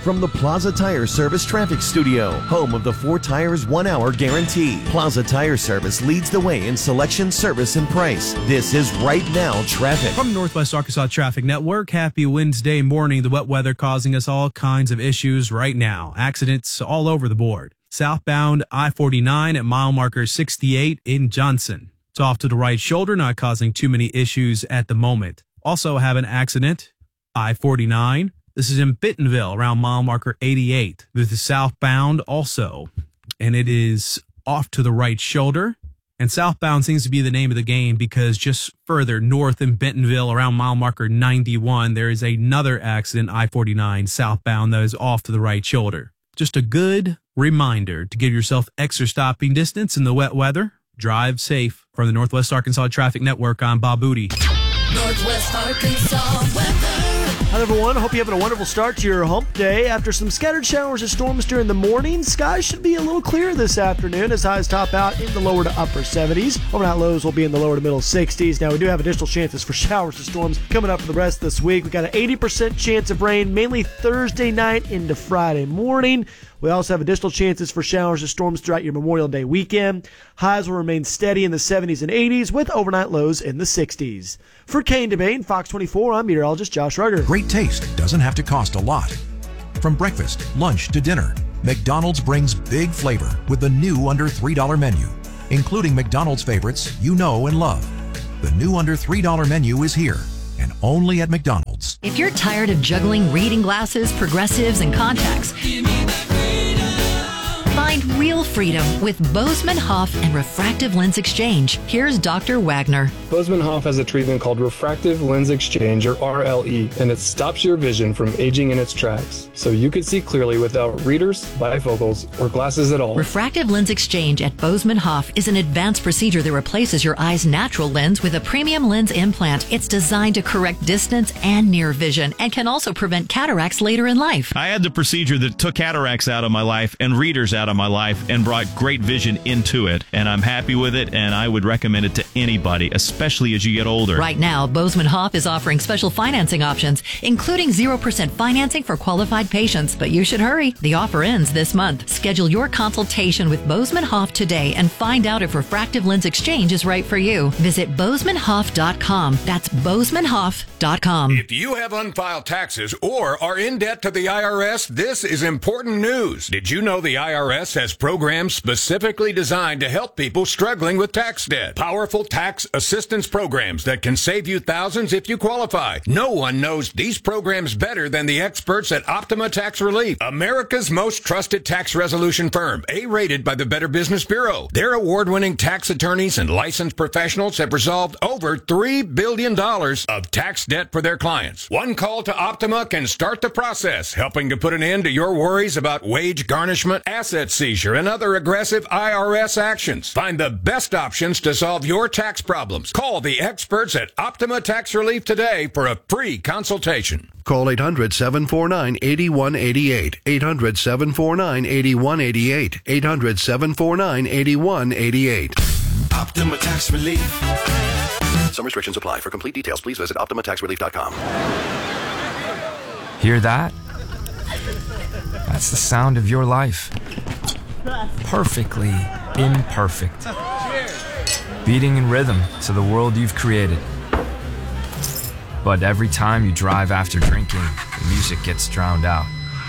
from the Plaza Tire Service Traffic Studio, home of the 4 tires 1 hour guarantee. Plaza Tire Service leads the way in selection, service, and price. This is Right Now Traffic. From Northwest Arkansas Traffic Network, happy Wednesday morning. The wet weather causing us all kinds of issues right now. Accidents all over the board. Southbound I-49 at mile marker 68 in Johnson. It's off to the right shoulder, not causing too many issues at the moment. Also have an accident, I-49. This is in Bentonville around mile marker 88. This is southbound also, and it is off to the right shoulder. And southbound seems to be the name of the game because just further north in Bentonville around mile marker 91, there is another accident, I-49 southbound, that is off to the right shoulder. Just a good reminder to give yourself extra stopping distance in the wet weather. Drive safe. From the Northwest Arkansas Traffic Network, I'm Bob Booty. Northwest Arkansas weather. Hi, everyone. Hope you're having a wonderful start to your hump day. After some scattered showers and storms during the morning, skies should be a little clearer this afternoon as highs top out in the lower to upper 70s. Overnight lows will be in the lower to middle 60s. Now, we do have additional chances for showers and storms coming up for the rest of this week. We got an 80% chance of rain, mainly Thursday night into Friday morning. We also have additional chances for showers and storms throughout your Memorial Day weekend. Highs will remain steady in the 70s and 80s with overnight lows in the 60s. For Kane DeBane, Fox 24, I'm meteorologist Josh Ruger. Great taste doesn't have to cost a lot. From breakfast, lunch to dinner, McDonald's brings big flavor with the new under $3 menu, including McDonald's favorites you know and love. The new under $3 menu is here and only at McDonald's. If you're tired of juggling reading glasses, progressives, and contacts, find real freedom with Bozeman Hoff and Refractive Lens Exchange. Here's Dr. Wagner. Bozeman Hoff has a treatment called Refractive Lens Exchange, or RLE, and it stops your vision from aging in its tracks, so you can see clearly without readers, bifocals, or glasses at all. Refractive Lens Exchange at Bozeman Hoff is an advanced procedure that replaces your eye's natural lens with a premium lens implant. It's designed to correct distance and near vision and can also prevent cataracts later in life. I had the procedure that took cataracts out of my life and readers out of my life and brought great vision into it, and I'm happy with it, and I would recommend it to anybody, especially as you get older. Right now, Bozeman Hoff is offering special financing options, including 0% financing for qualified patients, but you should hurry. The offer ends this month. Schedule your consultation with Bozeman Hoff today and find out if Refractive Lens Exchange is right for you. Visit BozemanHoff.com. That's BozemanHoff.com. If you have unfiled taxes or are in debt to the IRS, this is important news. Did you know the IRS has programs specifically designed to help people struggling with tax debt? Powerful tax assistance programs that can save you thousands if you qualify. No one knows these programs better than the experts at Optima Tax Relief, America's most trusted tax resolution firm, A-rated by the Better Business Bureau. Their award-winning tax attorneys and licensed professionals have resolved over $3 billion of tax debt for their clients. One call to Optima can start the process, helping to put an end to your worries about wage garnishment, asset seizure, and other aggressive IRS actions. Find the best options to solve your tax problems. Call the experts at Optima Tax Relief today for a free consultation. Call 800-749-8188. 800-749-8188. 800-749-8188. Optima Tax Relief. Some restrictions apply. For complete details, please visit OptimaTaxRelief.com. Hear that? That's the sound of your life. Perfectly imperfect. Beating in rhythm to the world you've created. But every time you drive after drinking, the music gets drowned out.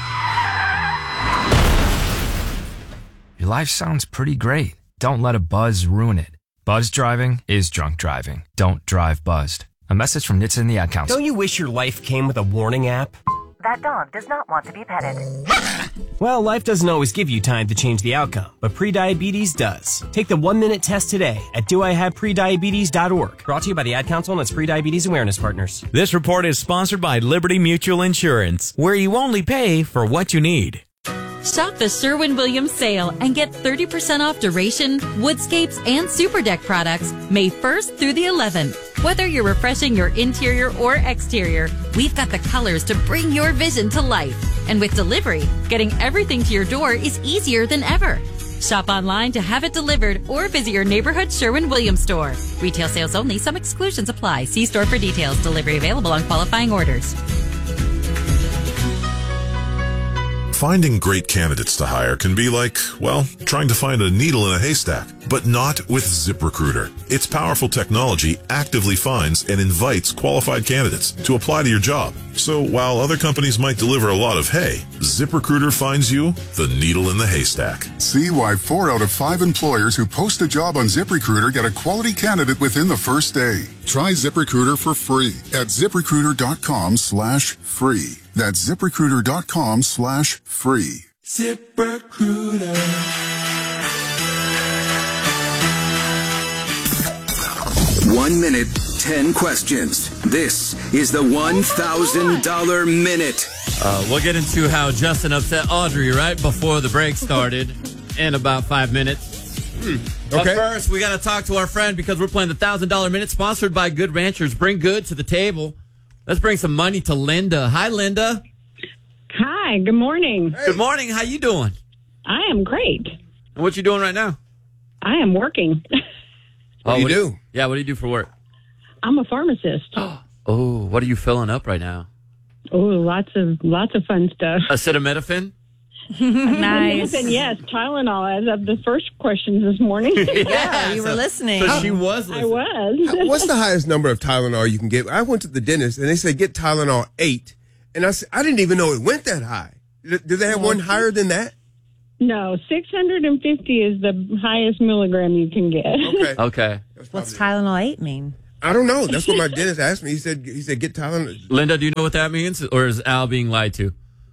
Your life sounds pretty great. Don't let a buzz ruin it. Buzz driving is drunk driving. Don't drive buzzed. A message from NHTSA and the Ad Council. Don't you wish your life came with a warning app? That dog does not want to be petted. Well, life doesn't always give you time to change the outcome, but prediabetes does. Take the 1-minute test today at doihaveprediabetes.org. Brought to you by the Ad Council and its pre-diabetes awareness partners. This report is sponsored by Liberty Mutual Insurance, where you only pay for what you need. Shop the Sherwin-Williams sale and get 30% off Duration, Woodscapes, and Super Deck products May 1st through the 11th. Whether you're refreshing your interior or exterior, we've got the colors to bring your vision to life. And with delivery, getting everything to your door is easier than ever. Shop online to have it delivered or visit your neighborhood Sherwin-Williams store. Retail sales only. Some exclusions apply. See store for details. Delivery available on qualifying orders. Finding great candidates to hire can be like, well, trying to find a needle in a haystack, but not with ZipRecruiter. Its powerful technology actively finds and invites qualified candidates to apply to your job. So while other companies might deliver a lot of hay, ZipRecruiter finds you the needle in the haystack. See why 4 out of 5 employers who post a job on ZipRecruiter get a quality candidate within the first day. Try ZipRecruiter for free at ZipRecruiter.com/free. That's ZipRecruiter.com/free. ZipRecruiter. 1 minute, 10 questions. This is the $1,000 minute. We'll get into how Justin upset Audrey right before the break started in about 5 minutes. But first, we got to talk to our friend because we're playing the $1,000 minute sponsored by Good Ranchers. Bring good to the table. Let's bring some money to Linda. Hi, Linda. Hi, good morning. Hey. Good morning. How you doing? I am great. And what you doing right now? I am working. What do you do? Yeah, what do you do for work? I'm a pharmacist. Oh, what are you filling up right now? Oh, lots of fun stuff. Acetaminophen? Nice. And yes, Tylenol as of the first questions this morning. Yeah, you were listening. So she was listening. I was. What's the highest number of Tylenol you can get? I went to the dentist and they said get Tylenol 8. And I said, I didn't even know it went that high. Do they have one higher than that? No, 650 is the highest milligram you can get. Okay. What's Tylenol 8 mean? I don't know. That's what my dentist asked me. He said get Tylenol. Linda, do you know what that means? Or is Al being lied to?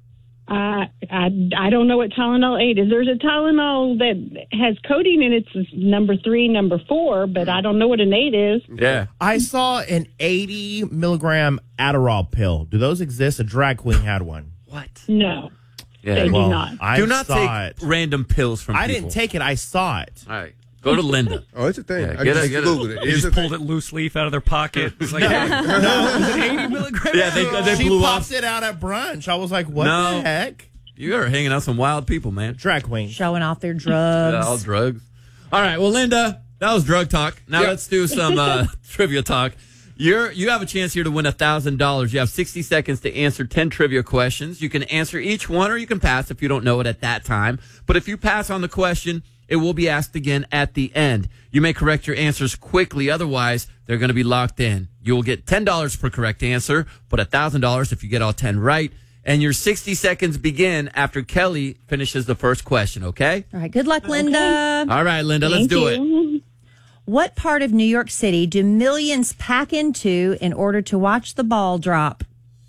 I don't know what Tylenol 8 is. There's a Tylenol that has codeine in it's number 3, number 4, but I don't know what an 8 is. Yeah. I saw an 80 milligram Adderall pill. Do those exist? A drag queen had one. What? No. Yeah. They do not. Do not take random pills from people. I didn't take it. I saw it. All right. Go to Linda. Oh, it's a thing. Yeah, I get just it. Googled it. They just pulled it loose leaf out of their pocket. It's like, no, it was an 80 milligram. Yeah, they She blew pops up. it out at brunch. I was like, what No. the heck? You are hanging out with some wild people, man. Drag queen. Showing off their drugs. Yeah, all drugs. All right, well, Linda, that was drug talk. Now let's do some trivia talk. You have a chance here to win $1,000. You have 60 seconds to answer 10 trivia questions. You can answer each one or you can pass if you don't know it at that time. But if you pass on the question, it will be asked again at the end. You may correct your answers quickly. Otherwise, they're going to be locked in. You will get $10 per correct answer, but $1,000 if you get all 10 right. And your 60 seconds begin after Kelly finishes the first question, okay? All right. Good luck, Linda. All right, Linda, let's do it. What part of New York City do millions pack into in order to watch the ball drop?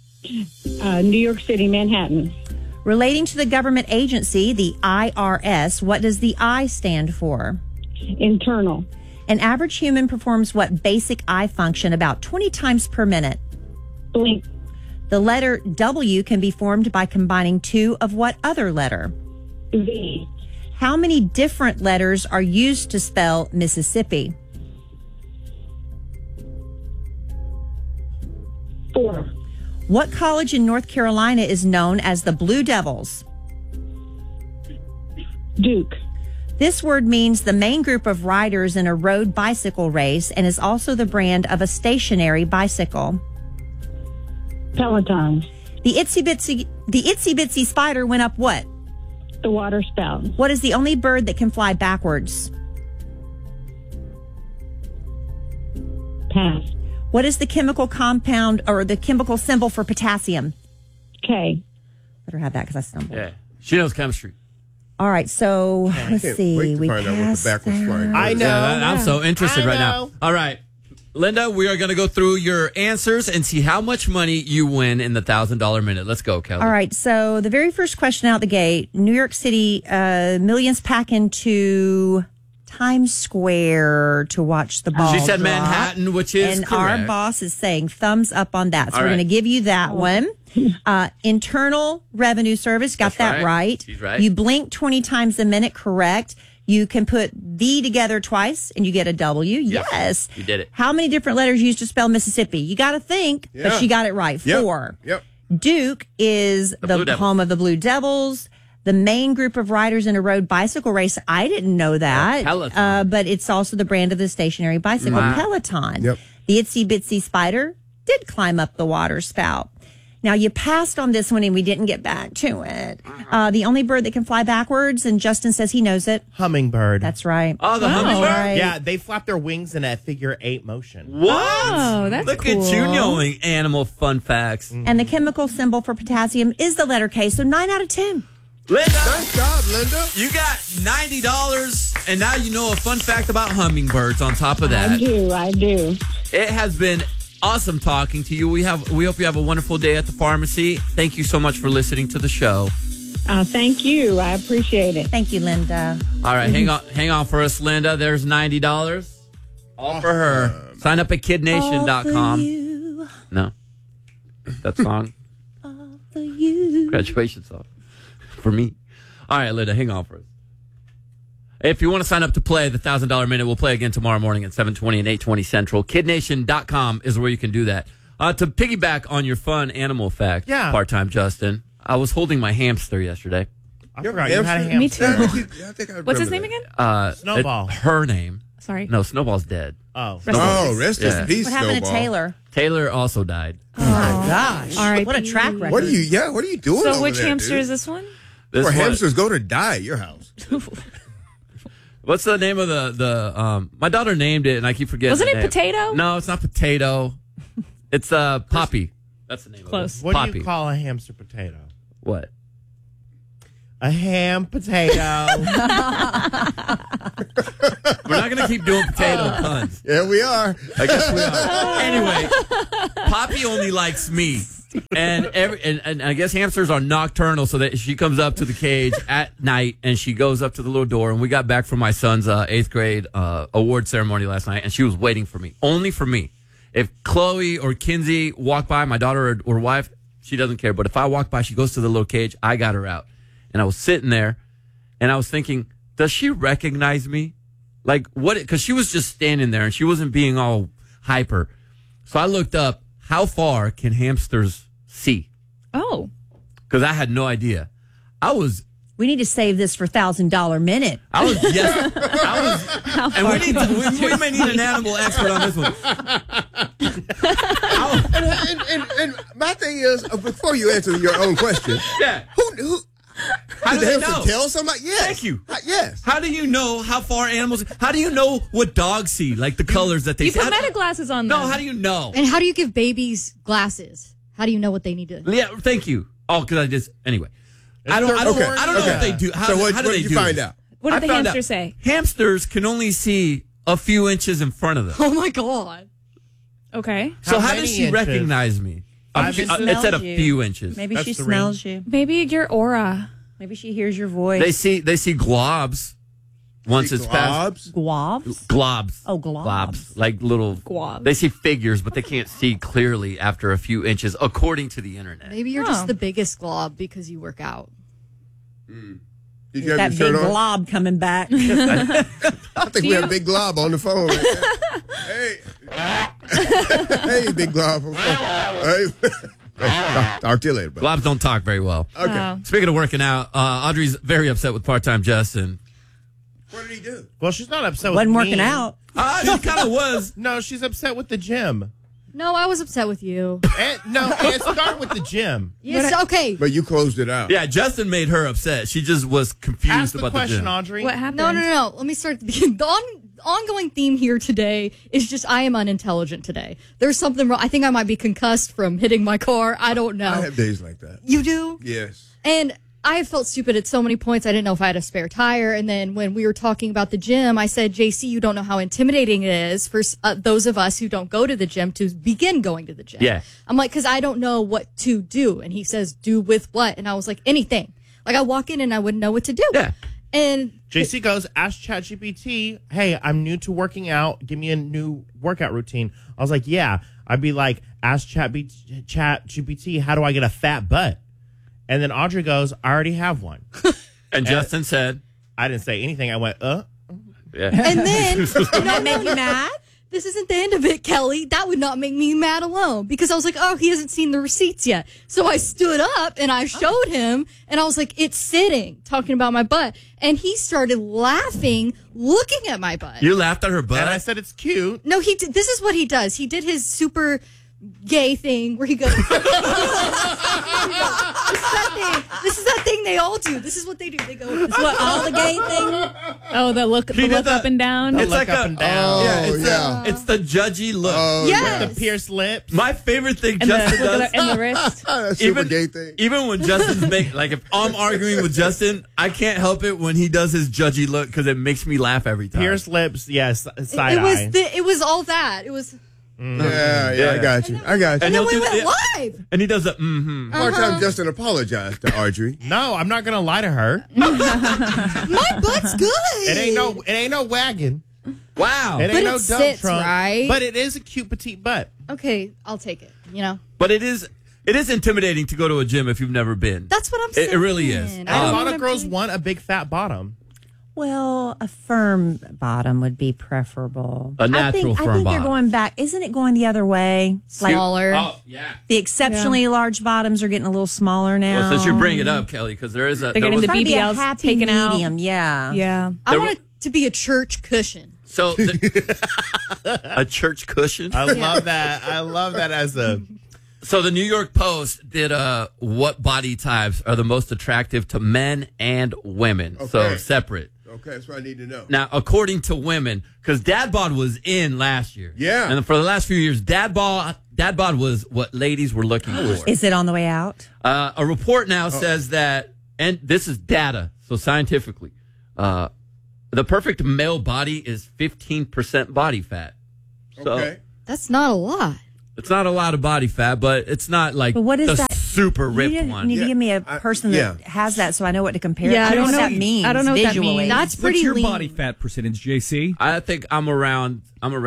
New York City, Manhattan. Relating to the government agency, the IRS, what does the I stand for? Internal. An average human performs what basic eye function about 20 times per minute? Blink. The letter W can be formed by combining 2 of what other letter? V. How many different letters are used to spell Mississippi? 4. What college in North Carolina is known as the Blue Devils? Duke. This word means the main group of riders in a road bicycle race and is also the brand of a stationary bicycle. Peloton. The itsy bitsy spider went up what? The water spout. What is the only bird that can fly backwards? Pass. What is the chemical compound or the chemical symbol for potassium? K. Better have that because I stumbled. Yeah, she knows chemistry. All right, so let's see. Wait to We find out what the passed backwards flying. I know. Yeah, I'm so interested I right now. know. All right, Linda, we are going to go through your answers and see how much money you win in the $1,000 minute. Let's go, Kelly. All right, so the very first question out the gate, New York City, millions pack into Times Square to watch the ball She said drop. Manhattan, which is and correct. our boss is saying thumbs up on that. So All we're right. going to give you that one. Internal Revenue Service, got That's that right. right. She's right. You blink 20 times a minute, correct. You can put the together twice and you get a W. Yes. You did it. How many different letters used to spell Mississippi? You got to think, but Yeah. she got it right. Yep. 4. Yep. Duke is Blue the Devils. home of the Blue Devils. The main group of riders in a road bicycle race. I didn't know that. Peloton. But it's also the brand of the stationary bicycle, Wow. Peloton. Yep. The itsy bitsy spider did climb up the water spout. Now, you passed on this one and we didn't get back to it. The only bird that can fly backwards, and Justin says he knows it. Hummingbird. That's right. Oh, the hummingbird? Right. Yeah, they flap their wings in a figure 8 motion. What? Oh, that's Look cool. at you knowing animal fun facts. And the chemical symbol for potassium is the letter K, so 9 out of 10. Linda, Nice job, Linda. you got $90, and now you know a fun fact about hummingbirds on top of that. I do. It has been awesome talking to you. We hope you have a wonderful day at the pharmacy. Thank you so much for listening to the show. Thank you. I appreciate it. Thank you, Linda. All right, hang on for us, Linda. There's $90. All for her. Sign up at kidnation.com. No. That song. All for you. Graduation song. For me. All right, Linda, hang on for us. If you want to sign up to play the $1,000 Minute, we'll play again tomorrow morning at 7:20 and 8:20 Central. KidNation.com is where you can do that. To piggyback on your fun animal fact, part-time Justin, I was holding my hamster yesterday. I forgot you had a hamster. Me too. I think I remember What's his name again? Snowball. Her name. Sorry. No, Snowball's dead. Oh. Rest in peace, What happened Snowball. to Taylor? Taylor also died. Oh, my gosh. All right. What a track record. What are you doing So over which there, hamster dude? is this one? This Where one- hamsters go to die at your house. What's the name of the my daughter named it and I keep forgetting. Wasn't the it name. Potato? No, it's not Potato. It's Poppy. That's the name Close. of it. What Poppy. do you call a hamster potato? What? A ham potato. We're not going to keep doing potato puns. Yeah, we are. I guess we are. Anyway, Poppy only likes me. And I guess hamsters are nocturnal, so that she comes up to the cage at night and she goes up to the little door. And we got back from my son's 8th grade award ceremony last night, and she was waiting for me, only for me. If Chloe or Kinsey walk by, my daughter or wife, she doesn't care. But if I walk by, she goes to the little cage. I got her out. And I was sitting there, and I was thinking, does she recognize me? Like, what? Because she was just standing there, and she wasn't being all hyper. So I looked up, how far can hamsters see? Oh. Because I had no idea. We need to save this for $1,000 Minute. And we may need an animal expert on this one. and my thing is, before you answer your own question, who How do did they they have know? to tell somebody? Yes. Thank you. Yes. How do you know how far animals? How do you know what dogs see? Like the colors that they You see? put meta glasses on them. No, how do you know? And how do you give babies glasses? How do you know what they need to? Yeah, thank you. Oh, because I just anyway. I don't know if they do. How what do did they you do find this? out? What did I the found hamster out say? Hamsters can only see a few inches in front of them. Oh my god. Okay. So how many does she inches? recognize me? It said a few inches. Maybe she smells you. Maybe your aura. Maybe she hears your voice. They see globs once it's past. Globs? Globs. Oh, globs. Like little Globs. They see figures, but they can't see clearly after a few inches, according to the internet. Maybe you're just the biggest glob because you work out. Did you have That your big shirt on? glob coming back. I think we have a big glob on the phone. Hey. Hey, big glob on the phone. Hey. Talk to you later, buddy. Globs don't talk very well. Okay. Wow. Speaking of working out, Audrey's very upset with part-time Justin. What did he do? Well, she's not upset with Wasn't me. working out. She kind of was. No, she's upset with the gym. No, I was upset with you. It started with the gym. Yes, okay. But you closed it out. Yeah, Justin made her upset. She just was confused Ask the about question, the gym. Audrey. What happened? No. Let me start at the beginning. The ongoing theme here today is just I am unintelligent today. There's something wrong. I think I might be concussed from hitting my car. I don't know. I have days like that. You do? Yes. And I felt stupid at so many points. I didn't know if I had a spare tire. And then when we were talking about the gym, I said, JC, you don't know how intimidating it is for those of us who don't go to the gym to begin going to the gym. Yeah. I'm like, because I don't know what to do. And he says, do with what? And I was like, anything. Like I walk in and I wouldn't know what to do. Yeah. And JC goes, ask ChatGPT, hey, I'm new to working out. Give me a new workout routine. I was like, yeah. I'd be like, ask ChatGPT, how do I get a fat butt? And then Audrey goes, I already have one. And Justin said, I didn't say anything. I went, Yeah. And then, That make you mad? this isn't the end of it, Kelly. That would not make me mad alone because I was like, oh, he hasn't seen the receipts yet. So I stood up and I showed him and I was like, it's sitting, talking about my butt. And he started laughing, looking at my butt. You laughed at her butt? and I said, it's cute. No, he did. This is what he does. He did his super gay thing where he goes. This is that thing they all do. This is what they do. They go. This is what all the gay thing. Oh, the look up and down. It's like up and down. It's the judgy look. Yes. With the pierced lips. My favorite thing And Justin does. and the wrist. That's super gay thing. Even when Justin's if I'm arguing with Justin, I can't help it when he does his judgy look because it makes me laugh every time. Pierced lips, yes. Side It was eye. it was all that. It was. Yeah, I got you. And then we went live. And he does a mm-hmm. One time Justin apologized to Audrey. No, I'm not gonna lie to her. My butt's good. It ain't no wagon. Wow. It But ain't it no dump sits, trunk. right? But it is a cute petite butt. Okay, I'll take it. You know. But it is intimidating to go to a gym if you've never been. That's what I'm saying. It really is. And a lot of girls want a big fat bottom. Well, a firm bottom would be preferable. A natural I firm think bottom. you're going back. Isn't it going the other way? Smaller. Oh, yeah. The exceptionally large bottoms are getting a little smaller now. Well, since you bring it up, Kelly, because there is a... They're getting the Trying to be a BBLs happy taken out. medium, yeah. Yeah. I want it to be a church cushion. So, a church cushion? I love that. I love that as a... So the New York Post did what body types are the most attractive to men and women. Okay. So separate. Okay, that's what I need to know. Now, according to women, because dad bod was in last year. Yeah. And for the last few years, dad bod was what ladies were looking for. Is it on the way out? A report now says that, and this is data, so scientifically, the perfect male body is 15% body fat. So Okay. That's not a lot. it's not a lot of body fat, but it's not like But what is the that? super ripped You one. need to give me a person that has that so I know what to compare. Yeah, I don't know what I that means. I don't know what that visually. means. That's pretty What's your lean. body fat percentage, JC? I think I'm around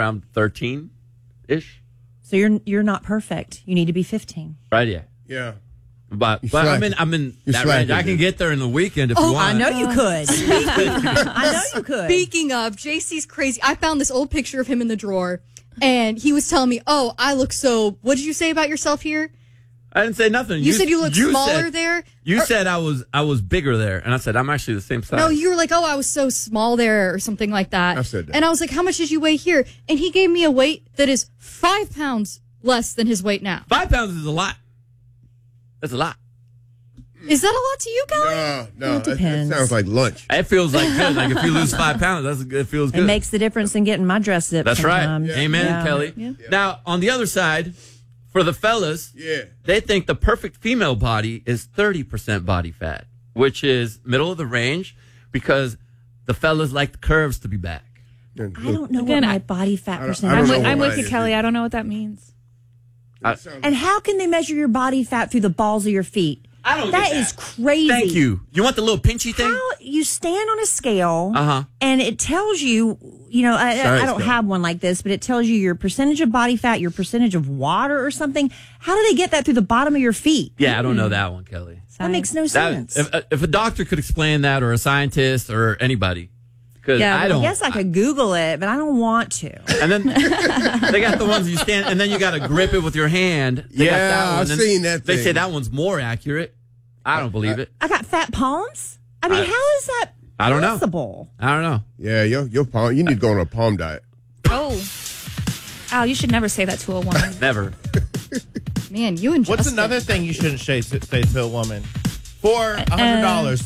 13-ish. So you're not perfect. You need to be 15. Right, yeah. Yeah. But You're I'm slacking. in You're that range. slacking, I can dude. get there in the weekend if you Oh, want. I know you could. I know you could. Speaking of, JC's crazy. I found this old picture of him in the drawer, and he was telling me, "Oh, I look so." What did you say about yourself here? I didn't say nothing. You said you look smaller said- there. You said I was bigger there, and I said I'm actually the same size. No, you were like, "Oh, I was so small there," or something like that. I said that. And I was like, "How much did you weigh here?" And he gave me a weight that is 5 pounds less than his weight now. 5 pounds is a lot. That's a lot. Is that a lot to you, Kelly? No, It that depends. sounds like lunch. It feels like good. Like if you lose 5 pounds, it feels good. It makes the difference in getting my dress zipped. That's right. sometimes. Amen, Yeah. Kelly. Yeah. Now, on the other side, for the fellas, they think the perfect female body is 30% body fat, which is middle of the range because the fellas like the curves to be back. I don't know Again, what my body fat I percentage don't is. know I'm what with you, mine is, Kelly. dude. I don't know what that means. And how can they measure your body fat through the balls of your feet? I don't That get is crazy. Thank you. You want the little pinchy thing? How you stand on a scale Uh-huh. and it tells you, I Science don't scale. have one like this, but it tells you your percentage of body fat, your percentage of water or something. How do they get that through the bottom of your feet? Yeah, I don't know that one, Kelly. That makes no sense. If a doctor could explain that, or a scientist, or anybody, because I don't. I guess I could Google it, but I don't want to. And then they got the ones you stand, and then you got to grip it with your hand. They got Yeah, that one, I've and seen that They thing. say that one's more accurate. I don't believe it. I got fat palms? I mean, how is that I don't know. possible? I don't know. Yeah, your palm. You need to go on a palm diet. Oh. Al, you should never say that to a woman. Never. Man, you and What's Justin. another thing you shouldn't say to a woman? For $100.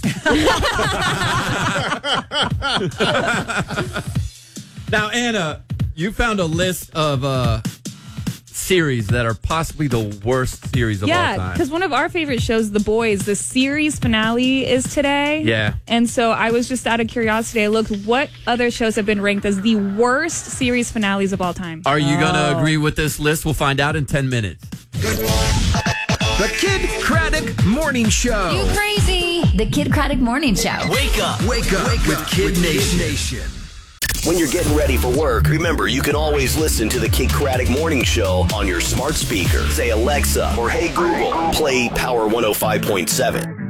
Now, Anna, you found a list of series that are possibly the worst series of all Yeah, time. because one of our favorite shows, The Boys, the series finale is today. Yeah. And so I was just out of curiosity. I looked what other shows have been ranked as the worst series finales of all time. Are you going to agree with this list? We'll find out in 10 minutes. The Kid Craddock Morning Show. You crazy. The Kid Craddock Morning Show. Wake up with Kid Nation. When you're getting ready for work, remember you can always listen to the Kid Craddock Morning Show on your smart speaker. Say Alexa or Hey Google, play Power 105.7.